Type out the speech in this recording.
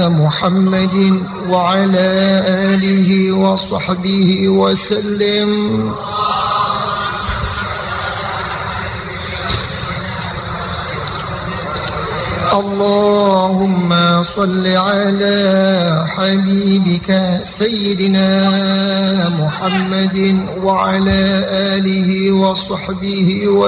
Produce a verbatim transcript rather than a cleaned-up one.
محمد وعلى آله وصحبه وسلم. اللهم صل على حبيبك سيدنا محمد وعلى آله وصحبه وسلم.